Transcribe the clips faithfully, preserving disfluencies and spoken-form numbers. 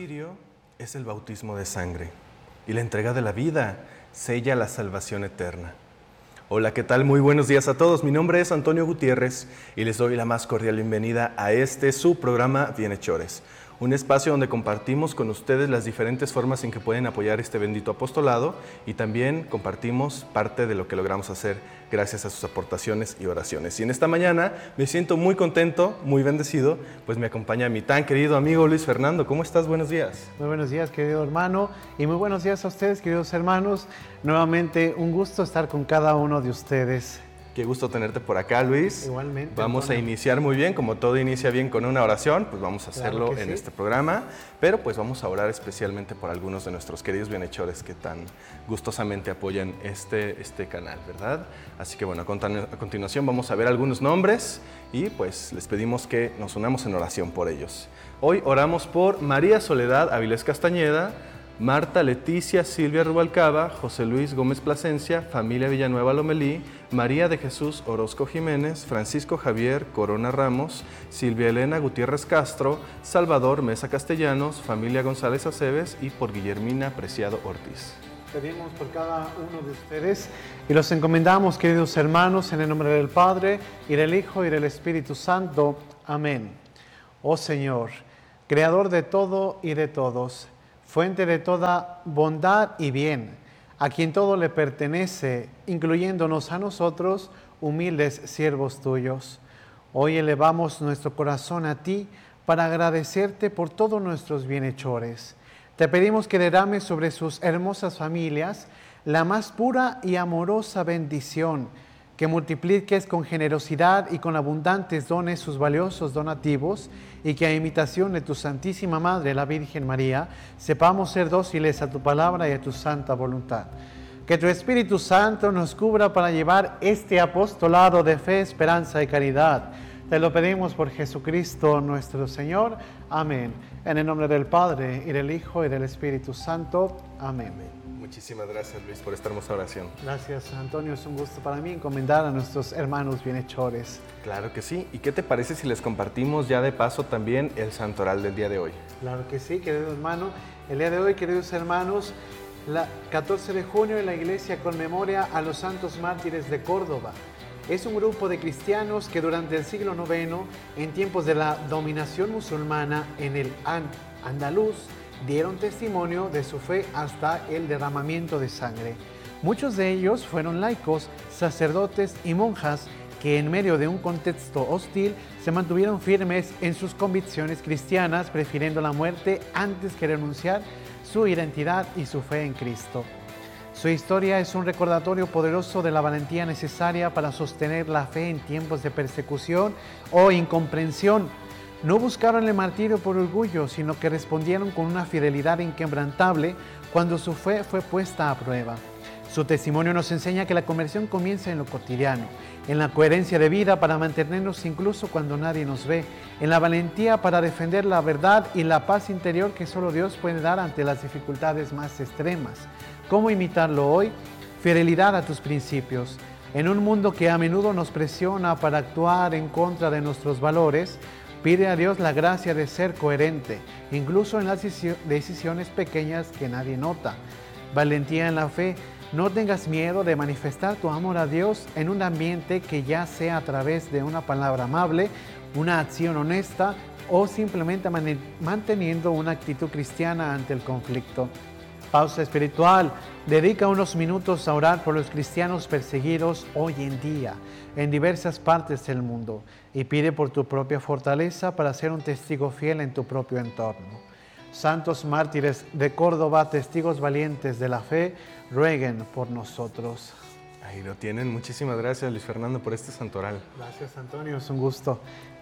cirio es el bautismo de sangre y la entrega de la vida sella la salvación eterna. Hola, ¿qué tal? Muy buenos días a todos. Mi nombre es Antonio Gutiérrez y les doy la más cordial bienvenida a este su programa Bienhechores, un espacio donde compartimos con ustedes las diferentes formas en que pueden apoyar este bendito apostolado y también compartimos parte de lo que logramos hacer gracias a sus aportaciones y oraciones. Y en esta mañana me siento muy contento, muy bendecido, pues me acompaña mi tan querido amigo Luis Fernando. ¿Cómo estás? Buenos días. Muy buenos días, querido hermano, y muy buenos días a ustedes, queridos hermanos. Nuevamente, un gusto estar con cada uno de ustedes. Qué gusto tenerte por acá, Luis. Igualmente. Vamos Antonio. a iniciar muy bien, como todo inicia bien con una oración, pues vamos a hacerlo Claro que en sí. este programa, pero pues vamos a orar especialmente por algunos de nuestros queridos bienhechores que tan gustosamente apoyan este, este canal, ¿verdad? Así que bueno, a continu- a continuación vamos a ver algunos nombres y pues les pedimos que nos unamos en oración por ellos. Hoy oramos por María Soledad Avilés Castañeda, Marta Leticia Silvia Rubalcaba, José Luis Gómez Plasencia, familia Villanueva Lomelí, María de Jesús Orozco Jiménez, Francisco Javier Corona Ramos, Silvia Elena Gutiérrez Castro, Salvador Mesa Castellanos, familia González Aceves y por Guillermina Preciado Ortiz. Pedimos por cada uno de ustedes y los encomendamos, queridos hermanos, en el nombre del Padre, y del Hijo, y del Espíritu Santo. Amén. Oh Señor, Creador de todo y de todos, fuente de toda bondad y bien, a quien todo le pertenece, incluyéndonos a nosotros, humildes siervos tuyos. Hoy elevamos nuestro corazón a ti para agradecerte por todos nuestros bienhechores. Te pedimos que derrames sobre sus hermosas familias la más pura y amorosa bendición, que multipliques con generosidad y con abundantes dones sus valiosos donativos, y que a imitación de tu Santísima Madre, la Virgen María, sepamos ser dóciles a tu palabra y a tu santa voluntad. Que tu Espíritu Santo nos cubra para llevar este apostolado de fe, esperanza y caridad. Te lo pedimos por Jesucristo nuestro Señor. Amén. En el nombre del Padre, y del Hijo, y del Espíritu Santo. Amén. Muchísimas gracias, Luis, por esta hermosa oración. Gracias, Antonio. Es un gusto para mí encomendar a nuestros hermanos bienhechores. Claro que sí. ¿Y qué te parece si les compartimos ya de paso también el santoral del día de hoy? Claro que sí, querido hermano. El día de hoy, queridos hermanos, la catorce de junio, la Iglesia conmemora a los santos mártires de Córdoba. Es un grupo de cristianos que durante el siglo noveno, en tiempos de la dominación musulmana en el Andaluz, dieron testimonio de su fe hasta el derramamiento de sangre. Muchos de ellos fueron laicos, sacerdotes y monjas que en medio de un contexto hostil se mantuvieron firmes en sus convicciones cristianas, prefiriendo la muerte antes que renunciar su identidad y su fe en Cristo. Su historia es un recordatorio poderoso de la valentía necesaria para sostener la fe en tiempos de persecución o incomprensión. No buscaron el martirio por orgullo, sino que respondieron con una fidelidad inquebrantable cuando su fe fue puesta a prueba. Su testimonio nos enseña que la conversión comienza en lo cotidiano, en la coherencia de vida para mantenernos incluso cuando nadie nos ve, en la valentía para defender la verdad y la paz interior que solo Dios puede dar ante las dificultades más extremas. ¿Cómo imitarlo hoy? Fidelidad a tus principios. En un mundo que a menudo nos presiona para actuar en contra de nuestros valores, pide a Dios la gracia de ser coherente, incluso en las decisiones pequeñas que nadie nota. Valentía en la fe. No tengas miedo de manifestar tu amor a Dios en un ambiente que ya sea a través de una palabra amable, una acción honesta o simplemente manteniendo una actitud cristiana ante el conflicto. Pausa espiritual. Dedica unos minutos a orar por los cristianos perseguidos hoy en día en diversas partes del mundo y pide por tu propia fortaleza para ser un testigo fiel en tu propio entorno. Santos mártires de Córdoba, testigos valientes de la fe, rueguen por nosotros. Ahí lo tienen. Muchísimas gracias, Luis Fernando, por este santoral. Gracias, Antonio. Es un gusto.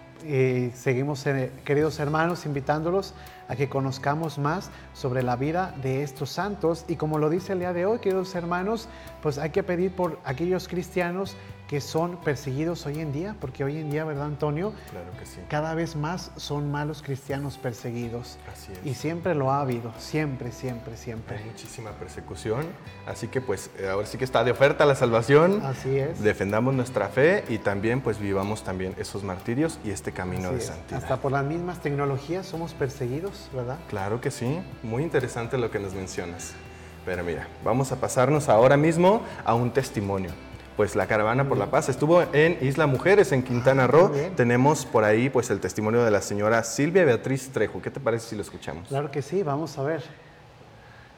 Y seguimos, eh, queridos hermanos, invitándolos a que conozcamos más sobre la vida de estos santos. Y como lo dice el día de hoy, queridos hermanos, pues hay que pedir por aquellos cristianos que son perseguidos hoy en día, porque hoy en día, ¿verdad, Antonio? Claro que sí. Cada vez más son malos cristianos perseguidos. Así es. Y siempre lo ha habido, siempre, siempre, siempre. Hay muchísima persecución, así que pues eh, ahora sí que está de oferta la salvación. Así es. Defendamos nuestra fe y también pues vivamos también esos martirios y este camino Así de es. santidad. Hasta por las mismas tecnologías somos perseguidos, ¿verdad? Claro que sí, muy interesante lo que nos mencionas. Pero mira, vamos a pasarnos ahora mismo a un testimonio. Pues la Caravana por la Paz estuvo en Isla Mujeres, en Quintana Roo. Muy bien. Tenemos por ahí pues el testimonio de la señora Silvia Beatriz Trejo. ¿Qué te parece si lo escuchamos? Claro que sí, vamos a ver.